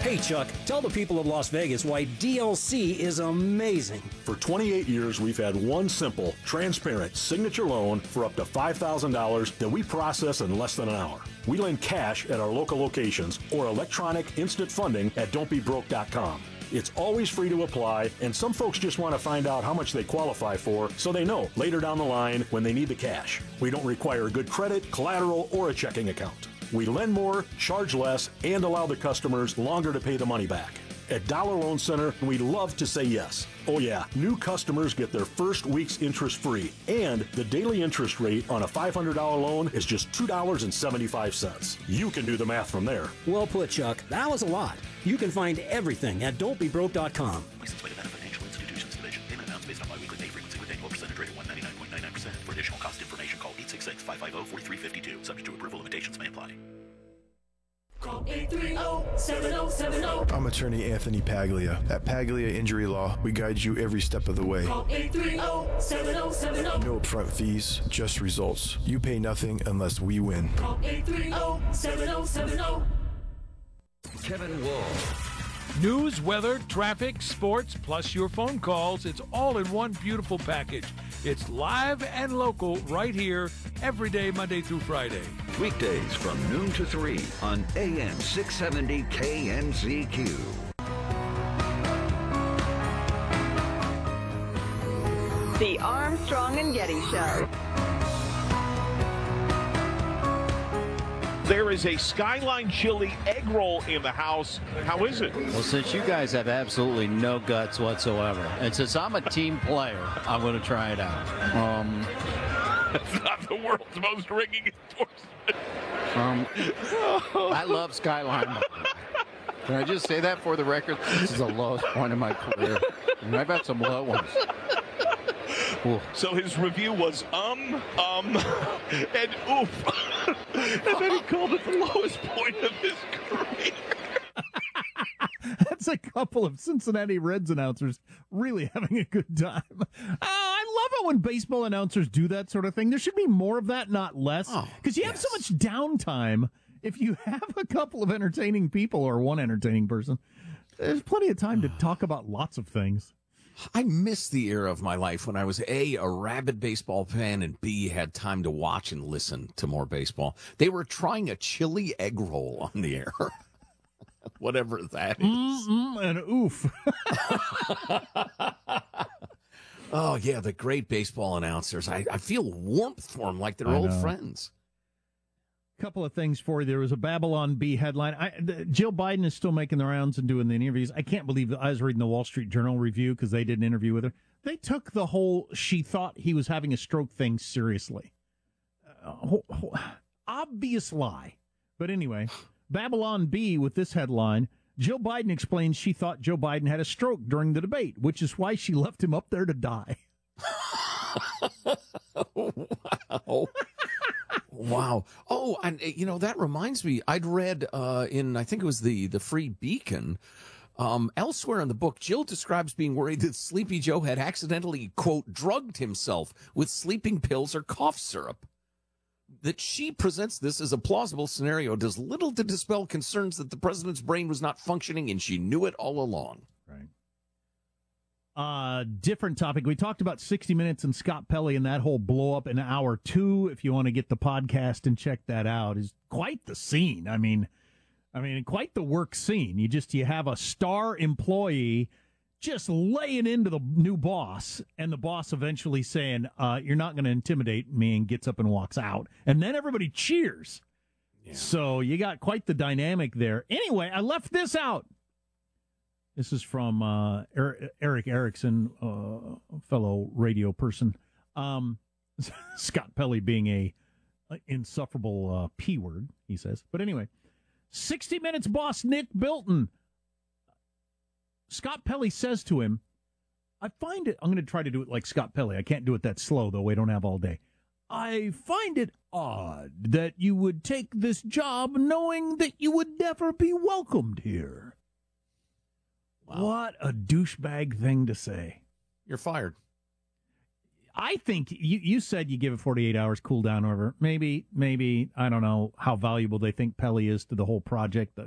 Hey, Chuck, tell the people of Las Vegas why DLC is amazing. For 28 years, we've had one simple, transparent signature loan for up to $5,000 that we process in less than an hour. We lend cash at our local locations or electronic instant funding at don'tbebroke.com. It's always free to apply, and some folks just want to find out how much they qualify for so they know later down the line when they need the cash. We don't require good credit, collateral, or a checking account. We lend more, charge less, and allow the customers longer to pay the money back. At Dollar Loan Center, we love to say yes. Oh yeah, new customers get their first week's interest free, and the daily interest rate on a $500 loan is just $2.75. You can do the math from there. Well put, Chuck. That was a lot. You can find everything at don'tbebroke.com. License by Nevada Financial Institutions Division. Payment amounts based on biweekly pay frequency with annual percentage rate of 199.99%. For additional cost information, call 866-550-4352. Subject to approval, limitations may apply. Call 830-7070. I'm attorney Anthony Paglia. At Paglia Injury Law, we guide you every step of the way. Call 830-7070. No upfront fees, just results. You pay nothing unless we win. Call 830-7070. Kevin Wall. News, weather, traffic, sports, plus your phone calls. It's all in one beautiful package. It's live and local right here every day, Monday through Friday. Weekdays from noon to 3 on AM 670 KNZQ. The Armstrong and Getty Show. There is a Skyline Chili egg roll in the house. How is it? Well, since you guys have absolutely no guts whatsoever, and since I'm a team player, I'm going to try it out. That's not the world's most ringing endorsement. I love Skyline. Can I just say that for the record? This is the lowest point in my career. And I've had some low ones. Ooh. So his review was and oof. And then he called it the lowest point of his career. That's a couple of Cincinnati Reds announcers really having a good time. I love it when baseball announcers do that sort of thing. There should be more of that, not less. Because you have so much downtime. If you have a couple of entertaining people or one entertaining person, there's plenty of time to talk about lots of things. I miss the era of my life when I was a rabid baseball fan, and B, had time to watch and listen to more baseball. They were trying a chili egg roll on the air. Whatever that is. And oof. Oh, yeah, the great baseball announcers. I feel warmth for them like they're old friends. Couple of things for you. There was a Babylon Bee headline. Jill Biden is still making the rounds and doing the interviews. I can't believe that I was reading the Wall Street Journal review because they did an interview with her. They took the whole she thought he was having a stroke thing seriously. Obvious lie. But anyway, Babylon Bee with this headline. Jill Biden explains she thought Joe Biden had a stroke during the debate, which is why she left him up there to die. Wow. Wow. Oh, and, that reminds me, I'd read in, I think it was the Free Beacon, elsewhere in the book, Jill describes being worried that Sleepy Joe had accidentally, quote, drugged himself with sleeping pills or cough syrup. That she presents this as a plausible scenario does little to dispel concerns that the president's brain was not functioning, and she knew it all along. Right. Different topic. We talked about 60 Minutes and Scott Pelley and that whole blow up in hour 2. If you want to get the podcast and check that out, is quite the scene. I mean, quite the work scene. You have a star employee just laying into the new boss, and the boss eventually saying, "You're not going to intimidate me," and gets up and walks out, and then everybody cheers. Yeah. So you got quite the dynamic there. Anyway, I left this out. This is from Eric Erickson, fellow radio person. Scott Pelley being a insufferable P word, he says. But anyway, 60 Minutes boss Nick Bilton. Scott Pelley says to him, I find it, I'm going to try to do it like Scott Pelley. I can't do it that slow, though. We don't have all day. I find it odd that you would take this job knowing that you would never be welcomed here. Wow. What a douchebag thing to say. You're fired. I think you said you give it 48 hours cool down over. Maybe, I don't know how valuable they think Pelley is to the whole project.